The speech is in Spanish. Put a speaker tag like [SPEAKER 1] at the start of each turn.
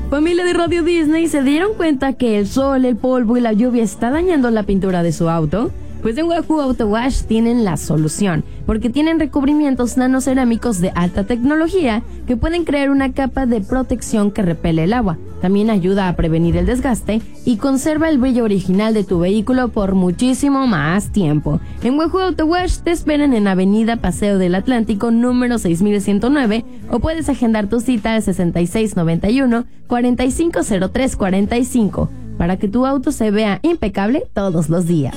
[SPEAKER 1] Familia de Radio Disney, ¿se dieron cuenta que el sol, el polvo y la lluvia está dañando la pintura de su auto? Pues en Wahoo Auto Wash tienen la solución, porque tienen recubrimientos nanocerámicos de alta tecnología que pueden crear una capa de protección que repele el agua. También ayuda a prevenir el desgaste y conserva el brillo original de tu vehículo por muchísimo más tiempo. En Wahoo Auto Wash te esperan en Avenida Paseo del Atlántico número 6109 o puedes agendar tu cita al 6691-450345 para que tu auto se vea impecable todos los días.